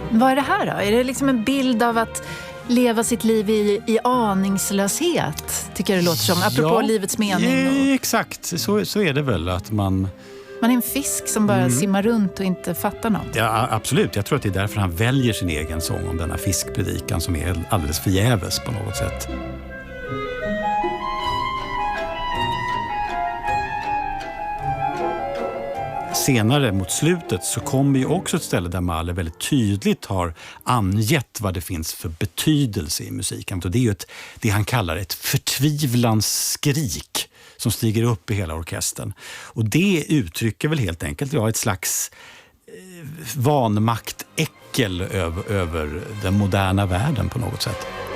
Vad är det här då? Är det liksom en bild av att leva sitt liv i aningslöshet, tycker jag det låter som, apropå livets mening? Exakt, så är det väl att man är en fisk som bara simmar runt och inte fattar något. Ja, absolut. Jag tror att det är därför han väljer sin egen sång om denna fiskpredikan som är alldeles förgäves på något sätt. Senare mot slutet så kommer ju också ett ställe där Mahler väldigt tydligt har angett vad det finns för betydelse i musiken. Och det är ju det han kallar ett förtvivlans skrik som stiger upp i hela orkestern. Och det uttrycker väl helt enkelt ett slags vanmaktäckel över den moderna världen på något sätt.